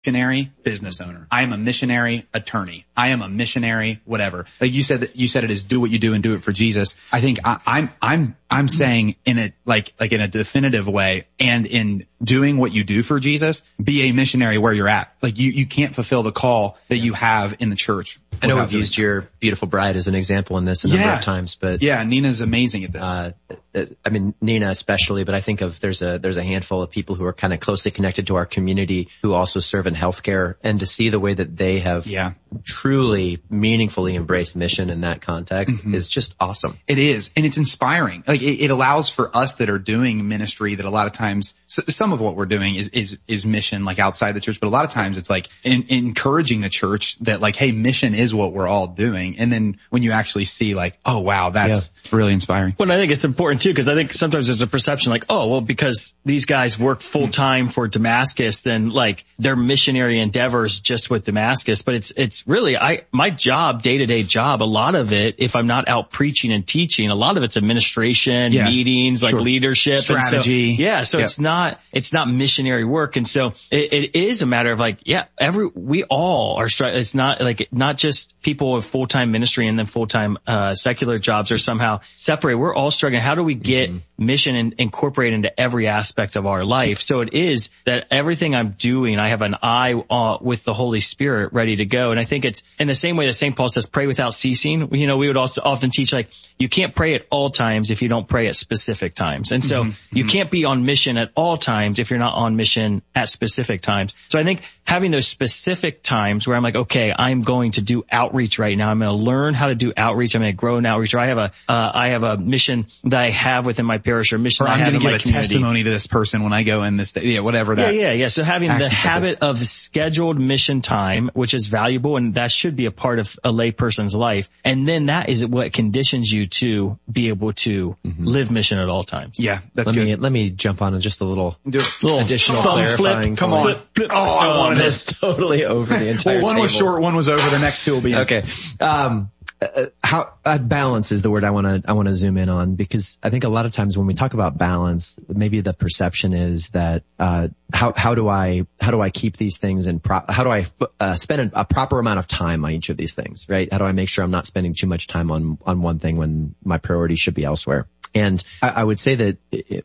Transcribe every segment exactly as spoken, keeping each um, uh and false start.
missionary business owner. I am a missionary attorney. I am a missionary whatever. Like you said, that you said it is do what you do and do it for Jesus. I think I, I'm, I'm, I'm saying in a, like, like in a definitive way, and in doing what you do for Jesus, be a missionary where you're at. Like you, you can't fulfill the call that you have in the church. I know we've used your beautiful bride as an example in this a number yeah. of times, but yeah, Nina's amazing at this. Uh, I mean, Nina especially, but I think of there's a, there's a handful of people who are kind of closely connected to our community who also serve in healthcare, and to see the way that they have yeah. truly meaningfully embraced mission in that context mm-hmm. is just awesome. It is. And it's inspiring. Like it, it allows for us that are doing ministry that a lot of times, some of what we're doing is, is, is mission like outside the church, but a lot of times it's like in, encouraging the church that like, hey, mission is what we're all doing. And then when you actually see like, oh wow, that's yeah. really inspiring. Well, I think it's important too, because I think sometimes there's a perception like, oh, well, because these guys work full time for Damascus, then like their missionary endeavors just with Damascus. But it's, it's really, I, my job, day to day job, a lot of it, if I'm not out preaching and teaching, a lot of it's administration, yeah. meetings, like sure. leadership, strategy. And so, yeah. So yep. it's not, it's not missionary work. And so it, it is a matter of like, yeah, every, we all are, it's not like, not just people with full-time ministry and then full-time, uh, secular jobs are somehow separate. We're all struggling. How do we get mm-hmm. mission and incorporate into every aspect of our life? So it is that everything I'm doing, I have an eye uh, with the Holy Spirit ready to go. And I think it's in the same way that Saint Paul says, pray without ceasing. You know, we would also often teach like, you can't pray at all times if you don't pray at specific times. And so mm-hmm. you can't be on mission at all times if you're not on mission at specific times. So I think having those specific times where I'm like, okay, I'm going to do outreach right now. I'm going to learn how to do outreach. I'm going to grow in outreach. Or I have a, uh, I have a mission that I have within my parish, or mission or I I'm have going to in give my a community. testimony to this person when I go in this, yeah, whatever that. Yeah, yeah, yeah. So having the habit is. of scheduled mission time, which is valuable, and that should be a part of a lay person's life. And then that is what conditions you to be able to mm-hmm. live mission at all times. Yeah, that's let good. Me, let me jump on just a little, little additional thumb clarifying. Flip. Come on. Flip, flip. Oh, I oh, wanted man. this. Totally over the entire well, one table. was short, one was over, the next two will be in. Okay. Um, Uh, how uh, balance is the word I want to I want to zoom in on, because I think a lot of times when we talk about balance, maybe the perception is that uh how how do I how do I keep these things in pro- how do I uh, spend a, a proper amount of time on each of these things, right? How do I make sure I'm not spending too much time on on one thing when my priority should be elsewhere? And I, I would say that it,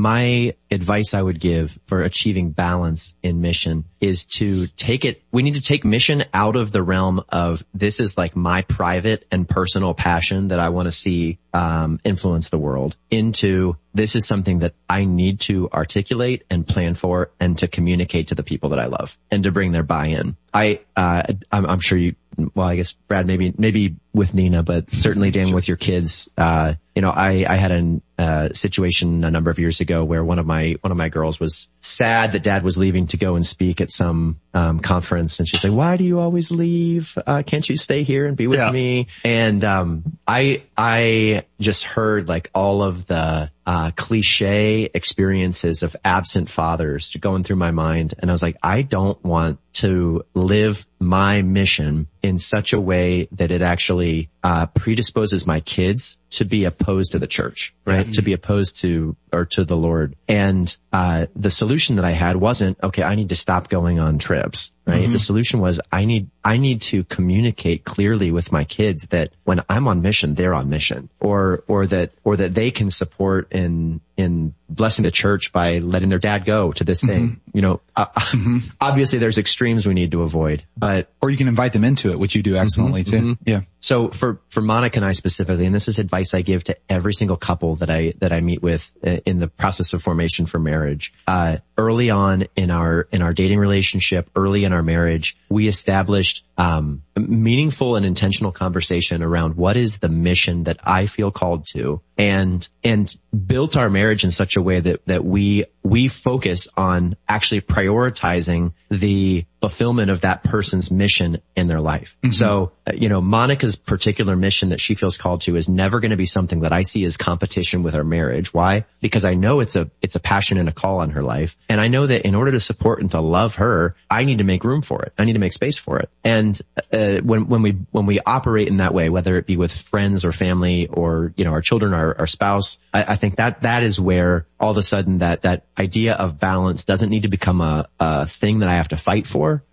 my advice I would give for achieving balance in mission is to take it, we need to take mission out of the realm of this is like my private and personal passion that I want to see um influence the world, into this is something that I need to articulate and plan for and to communicate to the people that I love and to bring their buy-in. I, uh, I'm, I'm sure you, well, I guess Brad, maybe, maybe with Nina, but certainly Dan with your kids. Uh, you know, I, I had a uh, situation a number of years ago where one of my, one of my girls was sad that dad was leaving to go and speak at some, um, conference. And she's like, why do you always leave? Uh, can't you stay here and be with yeah. me? And, um, I, I just heard like all of the, uh, cliche experiences of absent fathers going through my mind. And I was like, I don't want to live my mission in such a way that it actually, uh, predisposes my kids to be opposed to the church, right? Mm-hmm. To be opposed to, or to the Lord. And, uh, the solution that I had wasn't, okay, I need to stop going on trips, right? Mm-hmm. The solution was I need, I need to communicate clearly with my kids that when I'm on mission, they're on mission, or, or that, or that they can support in, in blessing the church by letting their dad go to this thing. Mm-hmm. You know, uh, mm-hmm. obviously there's extremes we need to avoid, but. Or you can invite them into it, which you do excellently mm-hmm, too. Mm-hmm. Yeah. So for, for Monica and I specifically, and this is advice I give to every single couple that I, that I meet with in the process of formation for marriage, uh, early on in our, in our dating relationship, early in our marriage, we established, um, meaningful and intentional conversation around what is the mission that I feel called to, and, and built our marriage in such a way that, that we, we focus on actually prioritizing the fulfillment of that person's mission in their life. Mm-hmm. So, you know, Monica's Lisa's particular mission that she feels called to is never going to be something that I see as competition with our marriage. Why? Because I know it's a, it's a passion and a call on her life. And I know that in order to support and to love her, I need to make room for it. I need to make space for it. And, uh, when, when we, when we operate in that way, whether it be with friends or family or, you know, our children, our, our spouse, I, I think that, that is where all of a sudden that, that idea of balance doesn't need to become a, a thing that I have to fight for.